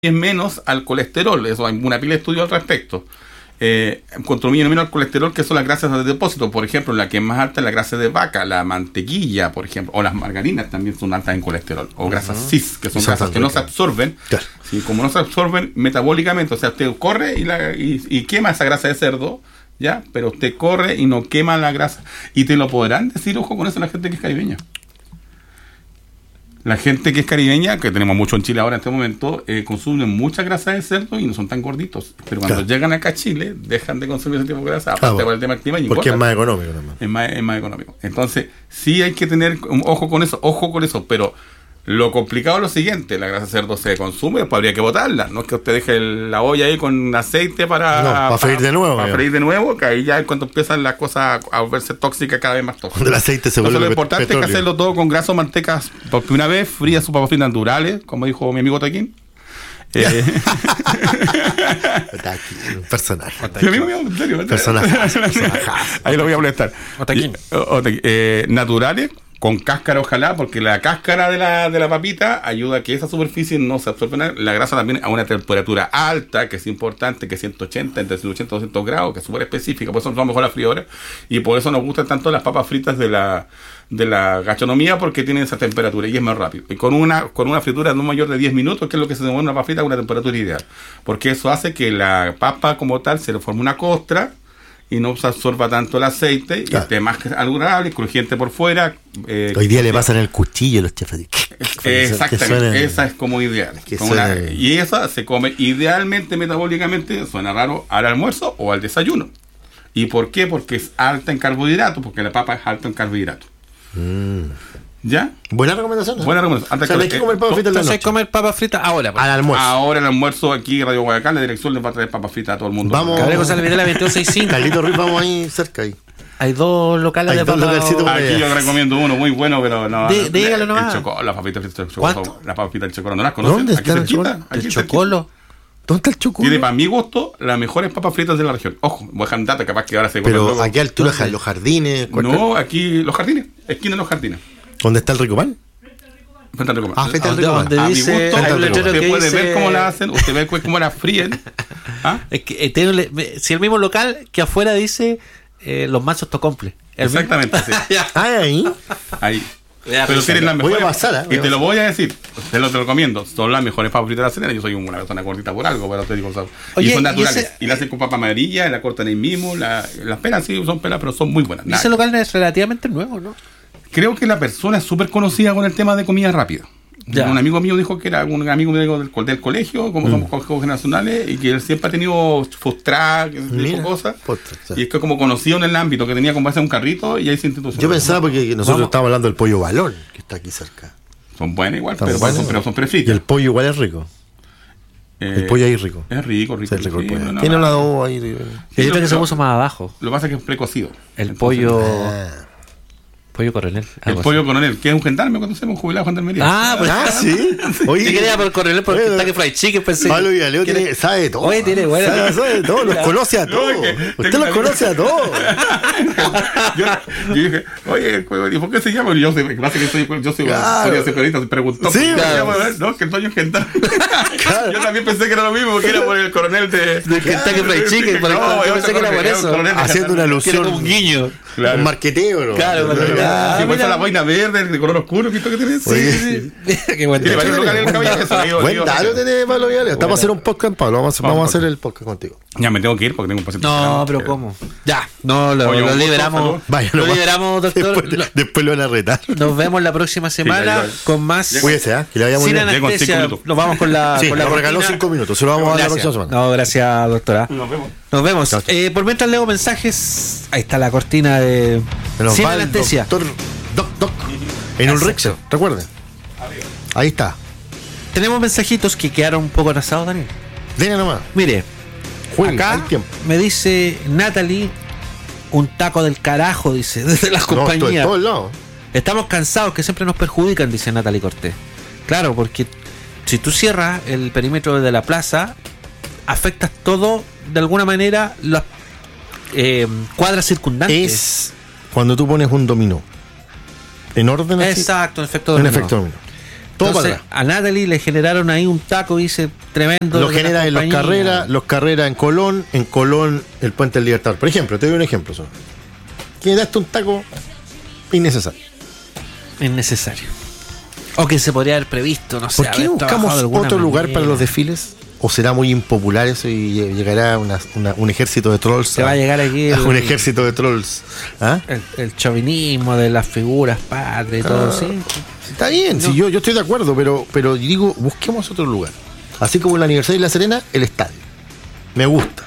menos al colesterol. Eso hay una pila de estudios al respecto. Contribuyen menos al colesterol, que son las grasas de depósito. Por ejemplo, la que es más alta es la grasa de vaca, la mantequilla, por ejemplo, o las margarinas también son altas en colesterol, o grasas cis, que son grasas que no se absorben. Claro. ¿Sí? Como no se absorben metabólicamente, o sea, usted corre y quema esa grasa de cerdo, ¿ya? Pero usted corre y no quema la grasa. Y te lo podrán decir, ojo con eso, la gente que es caribeña. La gente que es caribeña, que tenemos mucho en Chile ahora en este momento, consumen mucha grasa de cerdo y no son tan gorditos. Pero cuando llegan acá a Chile, dejan de consumir ese tipo de grasa, aparte por el tema del clima. Porque es más económico. Es más económico. Entonces, sí hay que tener un ojo con eso, pero lo complicado es lo siguiente: la grasa de cerdo se consume, después habría que botarla. No es que usted deje la olla ahí con aceite para freír de nuevo. Para freír de nuevo, que ahí ya es cuando empiezan las cosas a volverse tóxicas, cada vez más tóxicas. El aceite se vuelve Entonces, lo importante es que hacerlo todo con grasa o mantecas. Porque una vez fría sus papas fritas naturales, como dijo mi amigo Taquín. Personaje. En serio. Personaje. Ahí lo voy a molestar. Naturales, con cáscara ojalá, porque la cáscara de la papita ayuda a que esa superficie no se absorba. La grasa también a una temperatura alta, que es importante, que es 180, entre 180 y 200 grados, que es súper específica, por eso son mejor las fridoras, y por eso nos gustan tanto las papas fritas de la gastronomía, porque tienen esa temperatura y es más rápido. Y con una fritura no mayor de 10 minutos, que es lo que se demora una papa frita, a una temperatura ideal, porque eso hace que la papa como tal se le forme una costra y no se absorba tanto el aceite, y esté más agradable, crujiente por fuera. Hoy día le pasan el cuchillo a los chefs. Exactamente, esa es como ideal. Y esa se come idealmente, metabólicamente, suena raro, al almuerzo o al desayuno. ¿Y por qué? Porque es alta en carbohidratos, porque la papa es alta en carbohidratos. ¿Ya? Buena recomendación. Hay que comer papas fritas. Entonces hay que comer papas fritas ahora. Al almuerzo. Ahora el almuerzo aquí en Radio Guayacán, la dirección les va a traer papas fritas a todo el mundo. Vamos. Gabriel González Videla 2265. Carlito Ruiz, vamos ahí cerca ahí. Hay dos locales de papas. Aquí yo recomiendo uno muy bueno, pero no. Dígalo nomás. El Chocolo, las papitas fritas del Chocolo. ¿Cuánto? Las papas fritas del Chocolo, ¿no las conoces? ¿Dónde está el Chocolo? ¿El Chocolo? ¿Dónde está el Chocolo? Tiene, para mi gusto, las mejores papas fritas de la región. Ojo, voy a dejar un dato, capaz que ahora se... Pero aquí a altura, los jardines. No, aquí los jardines, esquina de los jardines. ¿Dónde está el Ricomán? Frente al Ricomán. Frente al Ricomán. A mi gusto, usted puede dice... ver cómo la hacen, usted ve cómo la fríen. Es que si el mismo local que afuera dice los mansos tocomple. Exactamente, sí. Ahí. Pero tienen las mejores. Voy a pasar, y te lo voy a decir, te lo recomiendo. Son las mejores papas fritas de la cena. Yo soy una persona gordita por algo, pero te digo, y son naturales. Y la hacen con papa amarilla, la cortan ahí mismo. Las pelas sí son pelas, pero son muy buenas. Y ese local es relativamente nuevo, ¿no? Creo que la persona es súper conocida con el tema de comida rápida. Ya. Un amigo mío dijo que era un amigo mío del colegio, como somos colegios nacionales, y que él siempre ha tenido food truck, ese tipo de cosas. Y es que como conocido en el ámbito, que tenía como base un carrito y ahí se institucionalizó. Yo pensaba porque nosotros estábamos hablando del pollo balón, que está aquí cerca. Son buenas igual, pero son prefritas. Y el pollo igual es rico. El pollo ahí es rico. Es rico. Sí, tiene una adobo ahí. Yo creo que se puso más abajo. Lo que pasa es que es precocido. El pollo... Pollo coronel. El pollo coronel, que es un gendarme cuando hacemos jubilado gendarmería. Sí. Oye, yo quería por coronel porque Kentucky Fried Chicken, pensé. Pablo Villaleo sabe de todo. Oye, tiene bueno. Sabe de todo, los conoce a todos. Usted los conoce a todos. Yo dije, oye, ¿y por qué se llama? Yo soy periodista, se preguntó. Sí, no, que el dueño es gendarme. Yo también pensé que era lo mismo, que era por el coronel de Kentucky Fried Chicken. Yo pensé que era por eso. Haciendo una alusión. Un guiño. Un marqueteo, ¿no? Claro, si fuese la boina verde, de color oscuro, ¿qué tiene? Sí. Qué buen dato. Buen dato tiene Pablo Villaleo. Estamos a hacer un podcast, Pablo. Vamos a hacer el podcast contigo. Ya me tengo que ir porque tengo un paciente. No, pero ¿cómo? Ya, no, lo liberamos. Lo liberamos, doctor. Después lo van a retar. Nos vemos la próxima semana con más. Cuídese, que le vayamos sin anestesia. Nos vamos con la. Sí, nos regaló 5 minutos. Se lo vamos a dar la próxima semana. No, gracias, doctora. Nos vemos. Por mientras leo mensajes, ahí está la cortina de sin anestesia. Doc. En un Rexer, recuerden. Ahí está. Tenemos mensajitos que quedaron un poco atrasados, Daniel. Denle nomás. Mire, acá me dice Natalie, un taco del carajo, dice, desde las compañías. Estamos cansados, que siempre nos perjudican, dice Natalie Cortés. Claro, porque si tú cierras el perímetro de la plaza, afectas todo, de alguna manera, las cuadras circundantes. Es cuando tú pones un dominó en orden así. Exacto, en efecto dominó. Entonces, a Natalie le generaron ahí un taco, dice, tremendo. Lo genera en los carreras en Colón el Puente del Libertador. Por ejemplo, te doy un ejemplo solo. Generaste un taco innecesario. O que se podría haber previsto, no sé. ¿Por qué no buscamos otro lugar para los desfiles? ¿O será muy impopular eso y llegará un ejército de trolls? Se va a llegar aquí un ejército de trolls. ¿Ah? El chauvinismo de las figuras patrias y todo, ¿sí? Está bien, no. Sí, yo estoy de acuerdo, pero digo, busquemos otro lugar. Así como en la Universidad de La Serena, el estadio. Me gusta.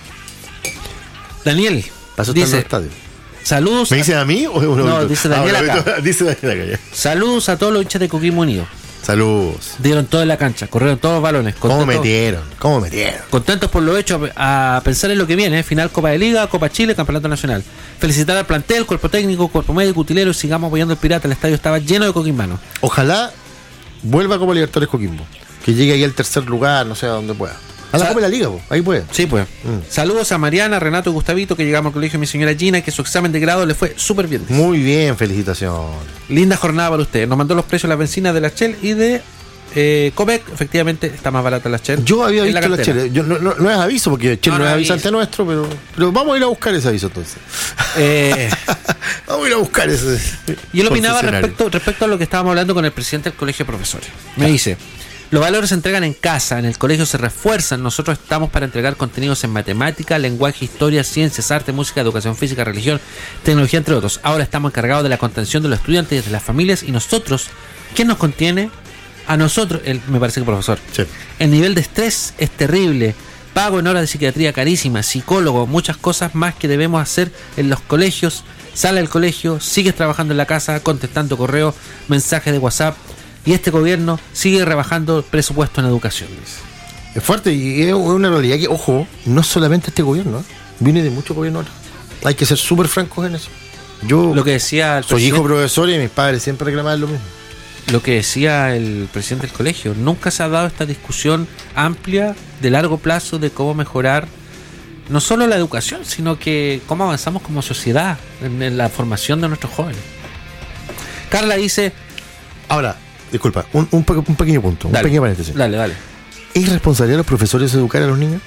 Daniel dice, el estadio. Saludos. ¿Me dice a mí o no? Dice Daniel acá. Dice Daniel acá. Saludos a todos los hinchas de Coquimbo Unido. Saludos. Dieron todo en la cancha, corrieron todos los balones. ¿Cómo metieron? Contentos por lo hecho, a pensar en lo que viene, final Copa de Liga, Copa Chile, Campeonato Nacional. Felicitar al plantel, cuerpo técnico, cuerpo médico, utilero, y sigamos apoyando al Pirata. El estadio estaba lleno de coquimbanos. Ojalá vuelva a Copa Libertadores Coquimbo, que llegue ahí al tercer lugar, no sé a dónde pueda. A la Copa de la Liga, ahí puede. Sí, pues. Saludos a Mariana, Renato y Gustavito, que llegamos al colegio de mi señora Gina, que su examen de grado le fue súper bien. Muy bien, felicitaciones. Linda jornada para usted. Nos mandó los precios de las bencinas de la Shell y de Copec. Efectivamente, está más barata la Shell. Yo había visto la Shell. Yo no es aviso, porque Shell no es avisante nuestro, pero vamos a ir a buscar ese aviso entonces. Vamos a ir a buscar ese. Y él opinaba respecto a lo que estábamos hablando con el presidente del colegio de profesores. Me dice: los valores se entregan en casa, en el colegio se refuerzan. Nosotros estamos para entregar contenidos en matemática, lenguaje, historia, ciencias, arte, música, educación física, religión, tecnología, entre otros. Ahora estamos encargados de la contención de los estudiantes y de las familias. Y nosotros, ¿quién nos contiene? A nosotros, me parece que profesor. Sí. El nivel de estrés es terrible. Pago en horas de psiquiatría carísima, psicólogo, muchas cosas más que debemos hacer en los colegios. Sale del colegio, sigues trabajando en la casa, contestando correos, mensajes de WhatsApp. Y este gobierno sigue rebajando el presupuesto en educación. Es fuerte y es una realidad que, ojo, no solamente este gobierno, viene de muchos gobiernos. Hay que ser súper francos en eso. Yo lo que decía soy hijo profesor y mis padres siempre reclamaban lo mismo. Lo que decía el presidente del colegio, nunca se ha dado esta discusión amplia de largo plazo de cómo mejorar no solo la educación, sino que cómo avanzamos como sociedad en la formación de nuestros jóvenes. Carla dice... Ahora, disculpa, un pequeño punto, un pequeño paréntesis. Dale. ¿Es responsabilidad de los profesores educar a los niños?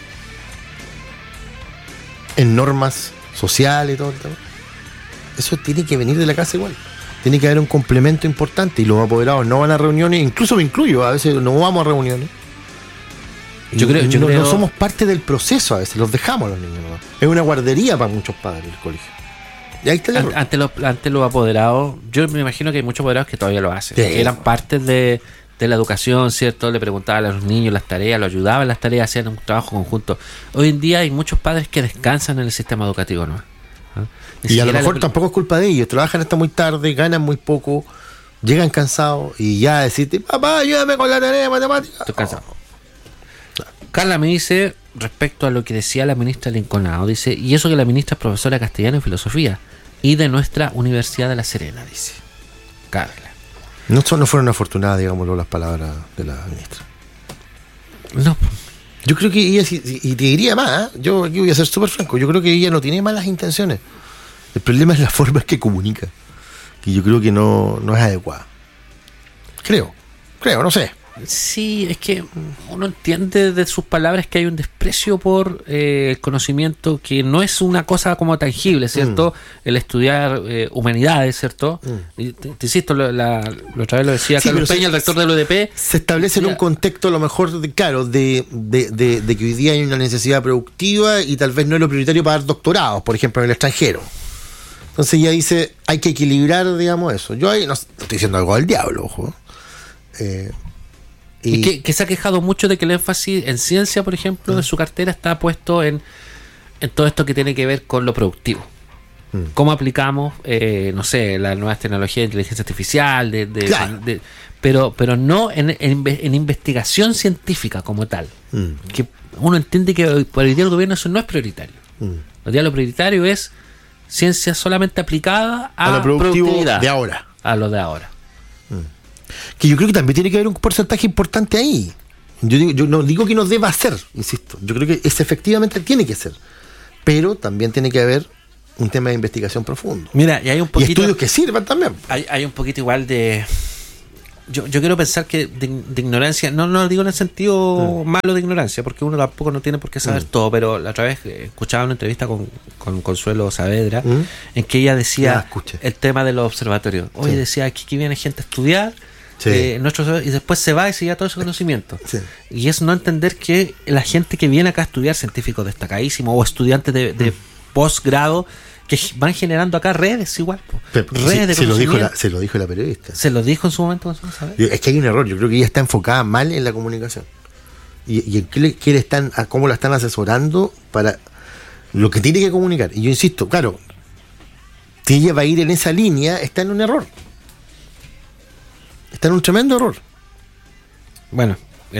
En normas sociales y todo el tema. Eso tiene que venir de la casa igual. Tiene que haber un complemento importante y los apoderados no van a reuniones, incluso me incluyo, a veces no vamos a reuniones. Yo creo no somos parte del proceso a veces, los dejamos a los niños, ¿no? Es una guardería para muchos padres el colegio. Y ahí está el ante los apoderados, yo me imagino que hay muchos apoderados que todavía lo hacen, sí. Que eran parte de la educación, ¿cierto? Le preguntaban a los niños las tareas, lo ayudaban en las tareas, hacían un trabajo conjunto. Hoy en día hay muchos padres que descansan en el sistema educativo, ¿no? Y a lo mejor tampoco es culpa de ellos, trabajan hasta muy tarde, ganan muy poco, llegan cansados y ya decirte, papá, ayúdame con la tarea de matemáticas. Estoy cansado. Carla me dice, respecto a lo que decía la ministra Lincolnado, dice, y eso que la ministra es profesora de castellano y filosofía, y de nuestra Universidad de La Serena, dice Carla. No fueron afortunadas, digámoslo, las palabras de la ministra. No. Yo creo que ella, y te diría más, yo aquí voy a ser súper franco, yo creo que ella no tiene malas intenciones. El problema es la forma en que comunica, que yo creo que no es adecuada. Creo, no sé. Sí, es que uno entiende de sus palabras que hay un desprecio por el conocimiento, que no es una cosa como tangible, ¿cierto? El estudiar humanidades, ¿cierto? Y te insisto, la otra vez lo decía Carlos Peña, el rector del UDP. Se establece en un contexto a lo mejor, de que hoy día hay una necesidad productiva y tal vez no es lo prioritario para dar doctorados, por ejemplo, en el extranjero. Entonces ella dice, hay que equilibrar, digamos, eso. Yo ahí no estoy diciendo algo del diablo, ojo. Y que se ha quejado mucho de que el énfasis en ciencia, por ejemplo, de su cartera está puesto en todo esto que tiene que ver con lo productivo. Cómo aplicamos, no sé, las nuevas tecnologías de inteligencia artificial, claro. pero no en investigación científica como tal. Que uno entiende que por el día del gobierno eso no es prioritario. Hoy día lo prioritario es ciencia solamente aplicada a lo productividad de ahora. A lo de ahora. Que yo creo que también tiene que haber un porcentaje importante ahí. Yo no digo que no deba ser, insisto. Yo creo que efectivamente tiene que ser. Pero también tiene que haber un tema de investigación profundo. Mira, y hay un poquito, y estudios que sirvan también. Hay un poquito igual de Yo quiero pensar que de ignorancia, no lo digo en el sentido malo de ignorancia, porque uno tampoco no tiene por qué saber todo, pero la otra vez escuchaba una entrevista con Consuelo Saavedra, en que ella decía el tema de los observatorios. Hoy decía que aquí viene gente a estudiar, y después se va y se lleva todo ese conocimiento. Y es no entender que la gente que viene acá a estudiar, científicos destacadísimos o estudiantes de posgrado, que van generando acá redes igual. Redes de conocimiento. Se lo dijo la periodista. Se lo dijo en su momento. Es que hay un error. Yo creo que ella está enfocada mal en la comunicación. Y en cómo la están asesorando para lo que tiene que comunicar. Y yo insisto, claro, si ella va a ir en esa línea, está en un error. Está en un tremendo error. Bueno,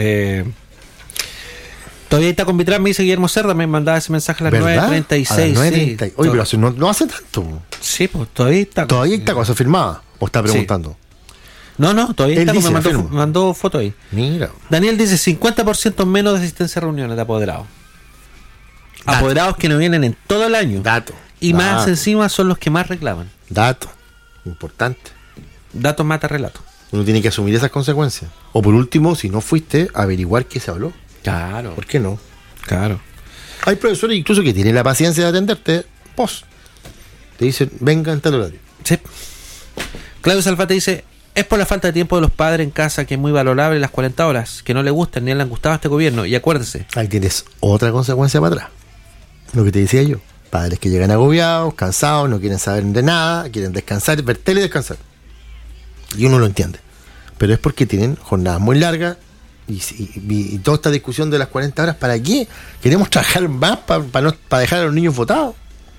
todavía está con Vitral, me dice Guillermo Cerda, me mandaba ese mensaje a las 9:36. Sí, oye, pero no hace tanto. Sí, pues todavía está. ¿Todavía está cosa firmada? ¿O está preguntando? No, todavía está, me mandó foto ahí. Mira. Daniel dice 50% menos de asistencia a reuniones de apoderados. Apoderados que no vienen en todo el año. Más encima son los que más reclaman. Dato. Importante. Datos mata relato. Uno tiene que asumir esas consecuencias. O por último, si no fuiste, averiguar qué se habló. Claro. ¿Por qué no? Claro. Hay profesores incluso que tienen la paciencia de atenderte. Te dicen, venga en tal horario. Sí. Claudio Salfate dice, es por la falta de tiempo de los padres en casa, que es muy valorable las 40 horas, que no le gustan ni le han gustado a este gobierno. Y acuérdese. Ahí tienes otra consecuencia para atrás. Lo que te decía yo. Padres que llegan agobiados, cansados, no quieren saber de nada, quieren descansar, ver tele y descansar. Y uno lo entiende. Pero es porque tienen jornadas muy largas. Y toda esta discusión de las 40 horas, ¿para qué? ¿Queremos trabajar más para dejar a los niños votados?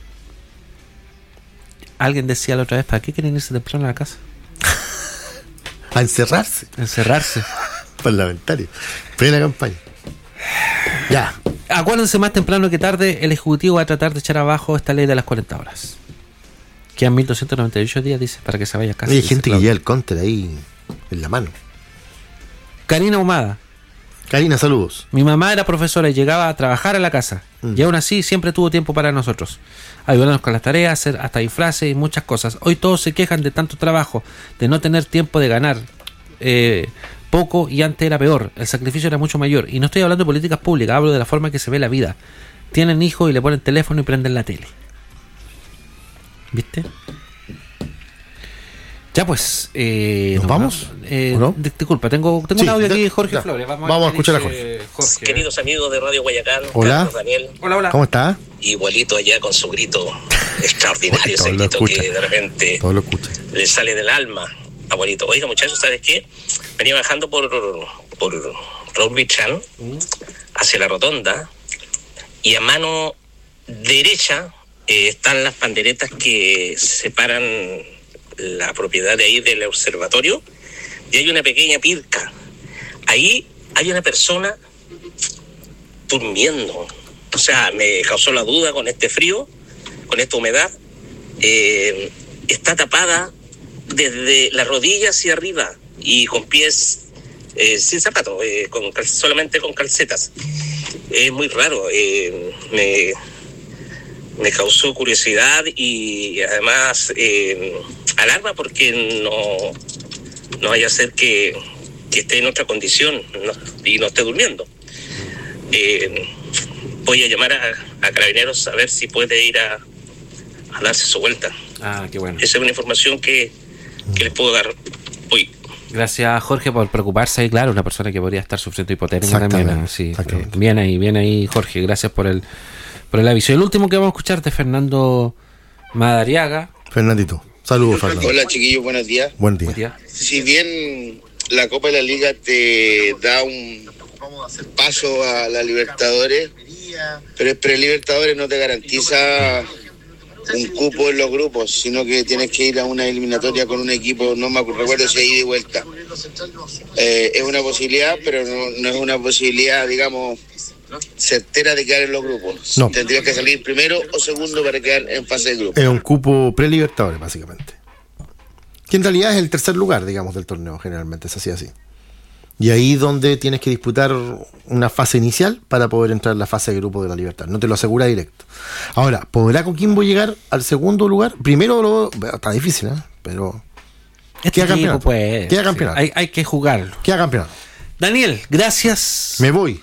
Alguien decía la otra vez, ¿para qué quieren irse temprano a la casa? A encerrarse. Parlamentario. Plena campaña. Ya. Acuérdense, más temprano que tarde, el Ejecutivo va a tratar de echar abajo esta ley de las 40 horas. Quedan 1298 días, dice, para que se vaya a casa. Hay gente que lleva el counter ahí en la mano. Karina Humada. Karina, saludos. Mi mamá era profesora y llegaba a trabajar a la casa. Y aún así siempre tuvo tiempo para nosotros. Ayudarnos con las tareas, hacer hasta disfraces y muchas cosas. Hoy todos se quejan de tanto trabajo, de no tener tiempo de ganar poco, y antes era peor. El sacrificio era mucho mayor. Y no estoy hablando de políticas públicas, hablo de la forma que se ve la vida. Tienen hijos y le ponen teléfono y prenden la tele. ¿Viste? Ya pues, ¿nos vamos? ¿No? Disculpa, tengo un audio aquí de Jorge Flores. Vamos a escuchar a Jorge. Queridos amigos de Radio Guayacán, hola. Carlos, Daniel. Hola. ¿Cómo está? Igualito allá con su grito extraordinario, ese grito que de repente le sale del alma, abuelito. Oiga, muchachos, ¿sabes qué? Venía bajando por Raúl Vichan hacia la rotonda, y a mano derecha están las panderetas que separan la propiedad de ahí del observatorio, y hay una pequeña pirca. Ahí hay una persona durmiendo. O sea, me causó la duda con este frío, con esta humedad. Está tapada desde la rodilla hacia arriba y con pies sin zapatos, solamente con calcetas. Es muy raro. Me causó curiosidad y además alarma, porque no vaya a ser que esté en otra condición y no esté durmiendo. Voy a llamar a Carabineros a ver si puede ir a darse su vuelta. Qué bueno. Esa es una información que les puedo dar hoy. Gracias, Jorge, por preocuparse. Y claro, una persona que podría estar sufriendo hipotermia también. Sí, bien ahí, Jorge. Gracias por el aviso. El último que vamos a escuchar de Fernando Madariaga. Fernandito, saludos, Fernando. Hola, chiquillos, buenos días. Buen día. Si bien la Copa de la Liga te da un paso a la Libertadores, pero el Prelibertadores no te garantiza un cupo en los grupos, sino que tienes que ir a una eliminatoria con un equipo, no me recuerdo si hay ida y vuelta. Es una posibilidad, pero no es una posibilidad, digamos, certera de quedar en los grupos. No. Tendrías que salir primero o segundo para quedar en fase de grupo. Es un cupo prelibertadores, básicamente. Que en realidad es el tercer lugar, digamos, del torneo, generalmente es así. Y ahí donde tienes que disputar una fase inicial para poder entrar en la fase de grupo de la Libertad. No te lo asegura directo. Ahora, ¿podrá Coquimbo llegar al segundo lugar? Primero está difícil, pero Queda campeonato. Pues, queda campeonato. Sí, hay que jugarlo. Queda campeonato. Daniel, gracias. Me voy.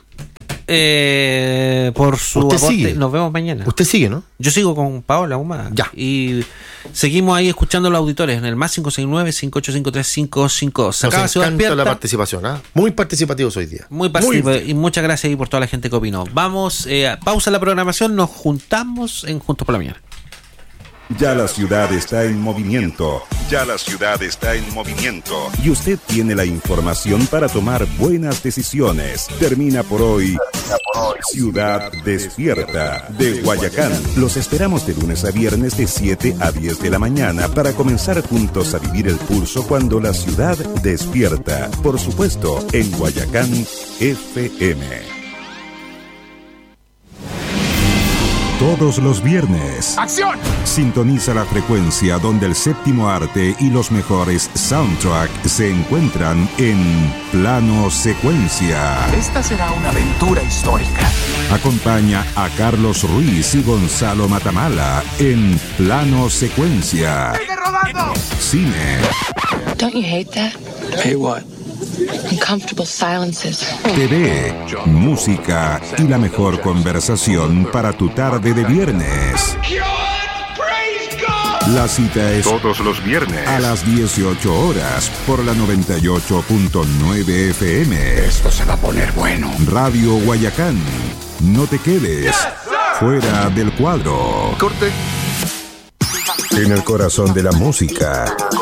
Por su Usted aporte. sigue. Nos vemos mañana. Usted sigue, ¿no? Yo sigo con Paola Humada. Ya. Y seguimos ahí escuchando a los auditores en el más 569-5853-552. Se acaba Ciudad Despierta. La participación, ¿eh? Muy participativos hoy día. Muy participativo. Y muchas gracias ahí por toda la gente que opinó. Vamos, pausa la programación. Nos juntamos en Juntos por la Mañana. Ya la ciudad está en movimiento. Ya la ciudad está en movimiento. Y usted tiene la información para tomar buenas decisiones. Termina por hoy Ciudad Despierta de Guayacán. Los esperamos de lunes a viernes de 7 a 10 de la mañana para comenzar juntos a vivir el pulso cuando la ciudad despierta. Por supuesto, en Guayacán FM. Todos los viernes. ¡Acción! Sintoniza la frecuencia donde el séptimo arte y los mejores soundtracks se encuentran en Plano Secuencia. Esta será una aventura histórica. Acompaña a Carlos Ruiz y Gonzalo Matamala en Plano Secuencia. ¡Sigue rodando! Cine. Don't you hate that? Hey, what? Uncomfortable silences. TV, música y la mejor conversación para tu tarde de viernes. La cita es todos los viernes a las 18 horas por la 98.9 FM. Esto se va a poner bueno. Radio Guayacán. No te quedes fuera del cuadro. Corte. En el corazón de la música.